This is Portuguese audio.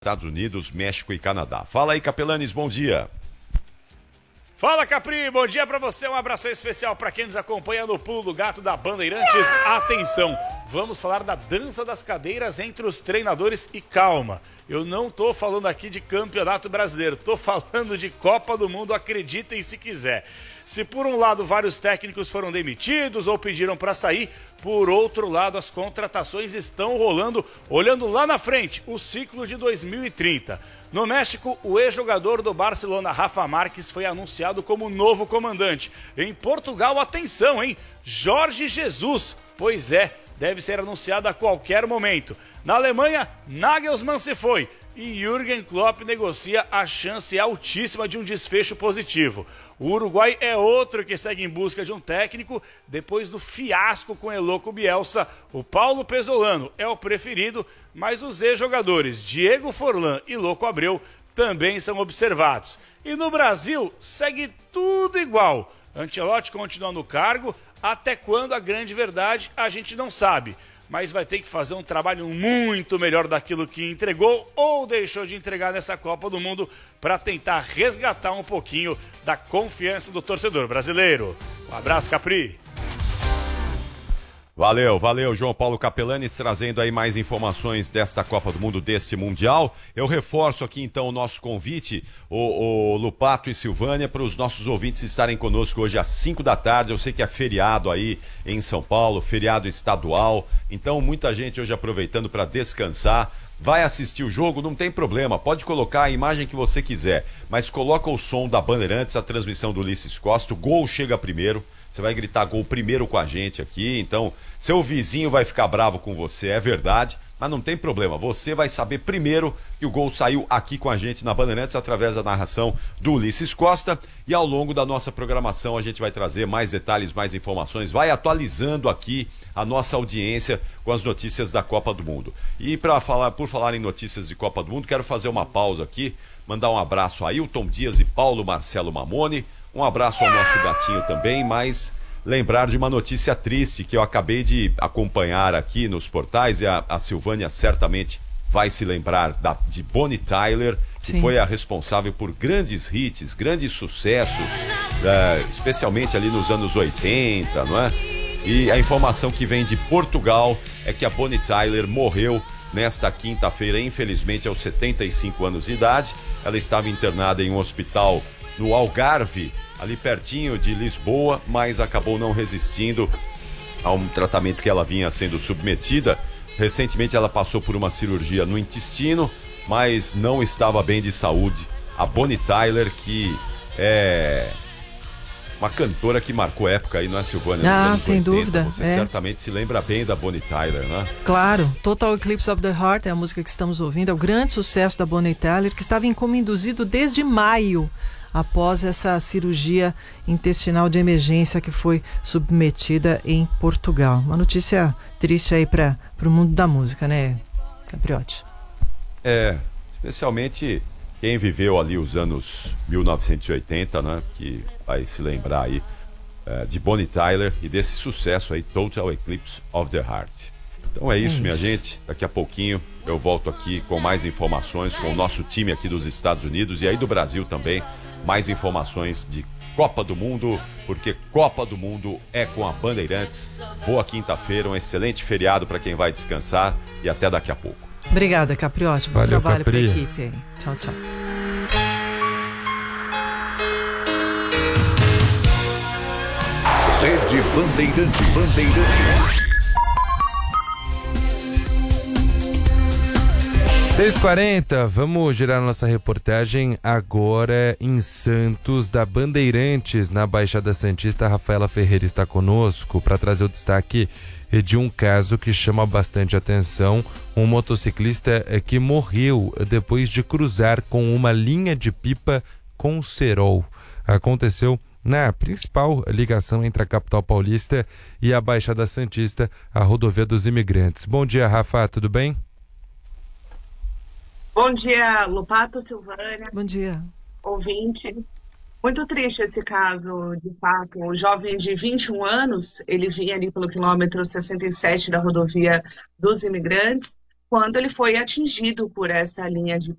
Estados Unidos, México e Canadá. Fala aí, Capelanes, bom dia. Fala, Capri, bom dia pra você, um abração especial pra quem nos acompanha no Pulo do Gato da Bandeirantes. Atenção, vamos falar da dança das cadeiras entre os treinadores e calma. Eu não tô falando aqui de Campeonato Brasileiro, tô falando de Copa do Mundo, acreditem se quiser. Se por um lado vários técnicos foram demitidos ou pediram para sair, por outro lado as contratações estão rolando, olhando lá na frente, o ciclo de 2030. No México, o ex-jogador do Barcelona, Rafa Márquez, foi anunciado como novo comandante. Em Portugal, atenção, hein? Jorge Jesus, pois é, deve ser anunciado a qualquer momento. Na Alemanha, Nagelsmann se foi e Jürgen Klopp negocia a chance altíssima de um desfecho positivo. O Uruguai é outro que segue em busca de um técnico. Depois do fiasco com Eloco Bielsa, o Paulo Pesolano é o preferido, mas os ex-jogadores Diego Forlán e Louco Abreu também são observados. E no Brasil, segue tudo igual. Ancelotti continua no cargo, até quando a grande verdade a gente não sabe. Mas vai ter que fazer um trabalho muito melhor daquilo que entregou ou deixou de entregar nessa Copa do Mundo para tentar resgatar um pouquinho da confiança do torcedor brasileiro. Um abraço, Capri. Valeu, João Paulo Capelanes, trazendo aí mais informações desta Copa do Mundo, desse Mundial. Eu reforço aqui então o nosso convite, o Lupato e Silvânia, para os nossos ouvintes estarem conosco hoje às 5 da tarde. Eu sei que é feriado aí em São Paulo, feriado estadual, então muita gente hoje aproveitando para descansar. Vai assistir o jogo, não tem problema, pode colocar a imagem que você quiser, mas coloca o som da Bandeirantes, a transmissão do Ulisses Costa, o gol chega primeiro. Você vai gritar gol primeiro com a gente aqui, então seu vizinho vai ficar bravo com você, é verdade, mas não tem problema, você vai saber primeiro que o gol saiu aqui com a gente na Bandeirantes através da narração do Ulisses Costa, e ao longo da nossa programação a gente vai trazer mais detalhes, mais informações, vai atualizando aqui a nossa audiência com as notícias da Copa do Mundo. E por falar em notícias de Copa do Mundo, quero fazer uma pausa aqui, mandar um abraço a Ailton Dias e Paulo Marcelo Mamone. Um abraço ao nosso gatinho também, mas lembrar de uma notícia triste que eu acabei de acompanhar aqui nos portais, e a Silvânia certamente vai se lembrar de Bonnie Tyler, que Sim. foi a responsável por grandes hits, grandes sucessos, especialmente ali nos anos 80, não é? E a informação que vem de Portugal é que a Bonnie Tyler morreu nesta quinta-feira, infelizmente aos 75 anos de idade. Ela estava internada em um hospital no Algarve, ali pertinho de Lisboa, mas acabou não resistindo a um tratamento que ela vinha sendo submetida. Recentemente ela passou por uma cirurgia no intestino, mas não estava bem de saúde. A Bonnie Tyler, que é uma cantora que marcou época aí, não é, Silvânia? Sem 80, dúvida. Você certamente se lembra bem da Bonnie Tyler, né? Claro, Total Eclipse of the Heart é a música que estamos ouvindo, é o grande sucesso da Bonnie Tyler, que estava em coma induzido desde maio, após essa cirurgia intestinal de emergência que foi submetida em Portugal. Uma notícia triste aí para o mundo da música, né, Capriotti? Especialmente quem viveu ali os anos 1980, né, que vai se lembrar aí de Bonnie Tyler e desse sucesso aí, Total Eclipse of the Heart. Então é isso, minha gente. Daqui a pouquinho eu volto aqui com mais informações, com o nosso time aqui dos Estados Unidos e aí do Brasil também. Mais informações de Copa do Mundo, porque Copa do Mundo é com a Bandeirantes. Boa quinta-feira, um excelente feriado para quem vai descansar e até daqui a pouco. Obrigada, Capriotti. Bom trabalho para a equipe aí. Tchau, tchau. Rede Bandeirantes. 6h40, vamos girar nossa reportagem agora em Santos, da Bandeirantes, na Baixada Santista. A Rafaela Ferreira está conosco para trazer o destaque de um caso que chama bastante atenção. Um motociclista que morreu depois de cruzar com uma linha de pipa com cerol. Aconteceu na principal ligação entre a capital paulista e a Baixada Santista, a Rodovia dos Imigrantes. Bom dia, Rafa, tudo bem? Bom dia, Lupato, Silvânia. Bom dia. Ouvinte. Muito triste esse caso, de fato. Um jovem de 21 anos, ele vinha ali pelo quilômetro 67 da rodovia dos Imigrantes, quando ele foi atingido por essa linha de